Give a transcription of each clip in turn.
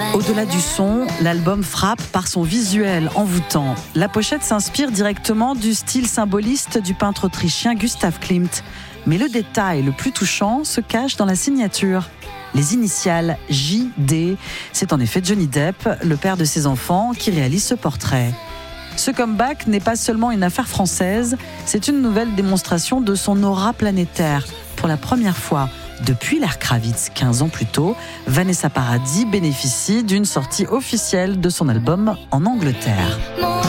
Au-delà du son, l'album frappe par son visuel envoûtant. La pochette s'inspire directement du style symboliste du peintre autrichien Gustav Klimt. Mais le détail le plus touchant se cache dans la signature. Les initiales JD, c'est en effet Johnny Depp, le père de ses enfants, qui réalise ce portrait. Ce comeback n'est pas seulement une affaire française, c'est une nouvelle démonstration de son aura planétaire. Pour la première fois, depuis l'ère Kravitz, 15 ans plus tôt, Vanessa Paradis bénéficie d'une sortie officielle de son album en Angleterre.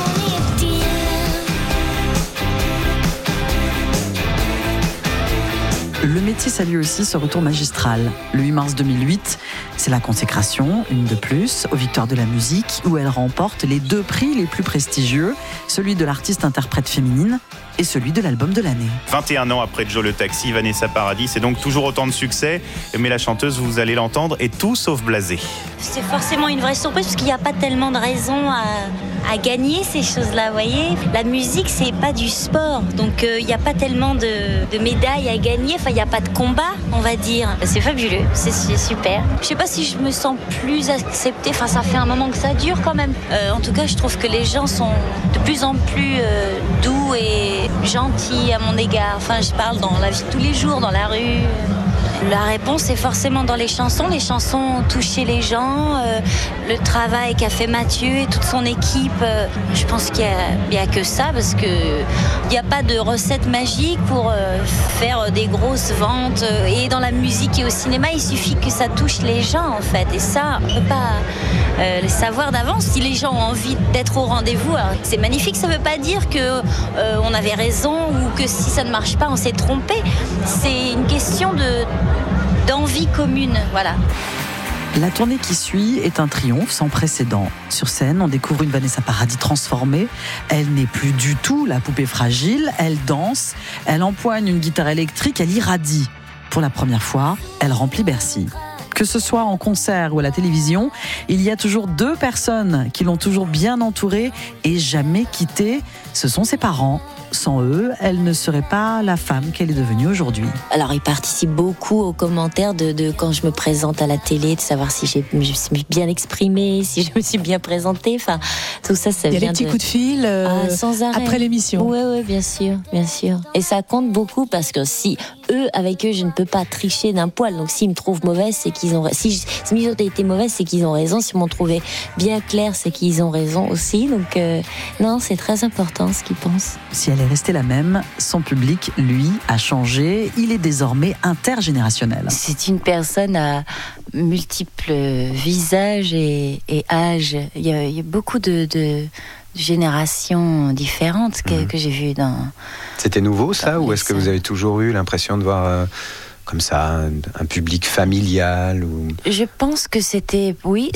Le métier salue aussi ce retour magistral. Le 8 mars 2008, c'est la consécration, une de plus, aux Victoires de la musique, où elle remporte les 2 prix les plus prestigieux, celui de l'artiste-interprète féminine et celui de l'album de l'année. 21 ans après Joe le Taxi, Vanessa Paradis, c'est donc toujours autant de succès, mais la chanteuse, vous allez l'entendre, est tout sauf blasée. C'est forcément une vraie surprise parce qu'il n'y a pas tellement de raisons à gagner ces choses-là, vous voyez. La musique, c'est pas du sport, donc il n'y a pas tellement de médailles à gagner, enfin il n'y a pas de combat, on va dire. C'est fabuleux, c'est super. Je sais pas si je me sens plus acceptée, enfin ça fait un moment que ça dure quand même. En tout cas, je trouve que les gens sont de plus en plus doux et gentils à mon égard. Enfin, je parle dans la vie de tous les jours, dans la rue. La réponse est forcément dans les chansons. Les chansons ont touché les gens. Le travail qu'a fait Mathieu et toute son équipe, je pense qu'il n'y a que ça, parce qu'il n'y a pas de recette magique pour faire des grosses ventes. Et dans la musique et au cinéma, il suffit que ça touche les gens, en fait. Et ça, on ne peut pas le savoir d'avance. Si les gens ont envie d'être au rendez-vous, alors c'est magnifique. Ça ne veut pas dire qu'on avait raison ou que si ça ne marche pas, on s'est trompé. C'est une question d'envie commune, voilà. La tournée qui suit est un triomphe sans précédent. Sur scène, on découvre une Vanessa Paradis transformée. Elle n'est plus du tout la poupée fragile, elle danse, elle empoigne une guitare électrique, elle irradie. Pour la première fois, elle remplit Bercy. Que ce soit en concert ou à la télévision, il y a toujours 2 personnes qui l'ont toujours bien entourée et jamais quittée. Ce sont ses parents. Sans eux, elle ne serait pas la femme qu'elle est devenue aujourd'hui. Alors, il participe beaucoup aux commentaires de quand je me présente à la télé, de savoir si je me suis bien exprimée, si je me suis bien présentée. Enfin, tout ça, ça vient de... Il y a les petits coups de fil sans arrêt. Après l'émission. Oui, bien sûr. Et ça compte beaucoup parce que avec eux, je ne peux pas tricher d'un poil. Donc, s'ils me trouvent mauvaise, c'est qu'ils ont... Si ils ont été mauvais, c'est qu'ils ont raison. S'ils m'ont trouvé bien claire, c'est qu'ils ont raison aussi. Donc, non, c'est très important ce qu'ils pensent. Si elle est restée la même, son public, lui, a changé. Il est désormais intergénérationnel. C'est une personne à multiples visages et âges. Il y a beaucoup de générations différentes que j'ai vues dans... C'était nouveau ça, ou est-ce que vous avez toujours eu l'impression de voir comme ça un public familial ou... Je pense que c'était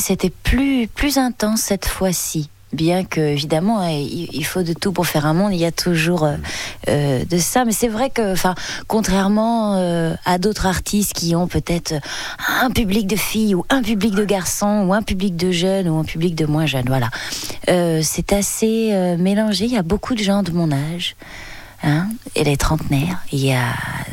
plus intense cette fois-ci. Bien que, évidemment, il faut de tout pour faire un monde, il y a toujours de ça. Mais c'est vrai que, contrairement à d'autres artistes qui ont peut-être un public de filles, ou un public de garçons, ou un public de jeunes, ou un public de moins jeunes, voilà. C'est assez mélangé. Il y a beaucoup de gens de mon âge, et les trentenaires. Il y a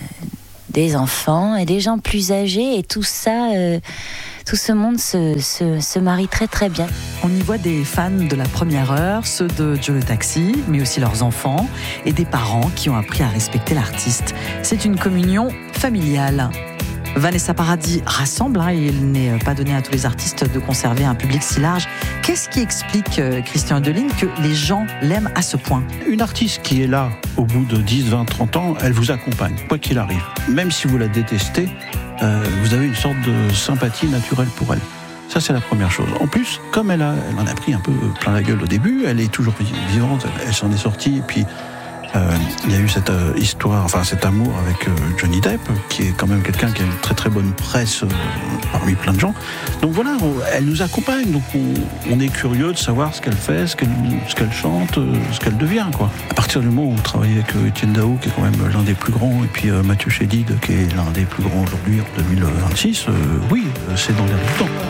des enfants et des gens plus âgés, et tout ça... Tout ce monde se marie très très bien. On y voit des fans de la première heure, ceux de Joe le Taxi, mais aussi leurs enfants et des parents qui ont appris à respecter l'artiste. C'est une communion familiale. Vanessa Paradis rassemble, et il n'est pas donné à tous les artistes de conserver un public si large. Qu'est-ce qui explique, Christian Deline, que les gens l'aiment à ce point ? Une artiste qui est là au bout de 10, 20, 30 ans, elle vous accompagne, quoi qu'il arrive. Même si vous la détestez, vous avez une sorte de sympathie naturelle pour elle. Ça, c'est la première chose. En plus, comme elle en a pris un peu plein la gueule au début, elle est toujours vivante, elle s'en est sortie, et puis il y a eu cette histoire, cet amour avec Johnny Depp, qui est quand même quelqu'un qui a une très très bonne presse parmi plein de gens. Donc voilà, elle nous accompagne, donc on est curieux de savoir ce qu'elle fait, ce qu'elle chante, ce qu'elle devient, quoi. À partir du moment où vous travaillez avec Etienne Dao, qui est quand même l'un des plus grands, et puis Mathieu Chédid, qui est l'un des plus grands aujourd'hui en 2026, oui, c'est dans l'air du temps.